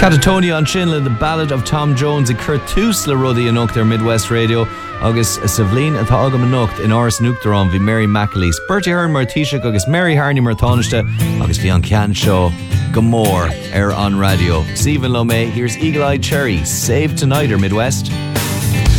Catatonia an Shinla, the Ballad of Tom Jones, a Curtus le Ruddy an Ucht Midwest Radio, agus Savlin and Agam an Ucht in Oris Nuctaron vi Mary McAleese, Bertie Hearn mar Taoiseach agus Mary Harney mar Tánaiste, agus vi an Can Show, Gomor, on radio. Stephen Lomé, here's Eagle Eyed Cherry, Save Tonight or Midwest.